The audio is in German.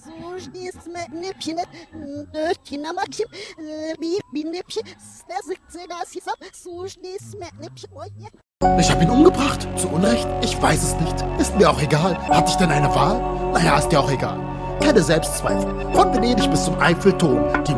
служни сметнепшine dökine bakayım bir binnepşi stasik segasisam служни smetnepşi oye. Ich habe ihn umgebracht. Zu Unrecht? Ich weiß es nicht. Ist mir auch egal. Hatte ich denn eine Wahl? Naja, ist ja auch egal. Keine Selbstzweifel. Von Venedig bis zum Eiffelturm. Die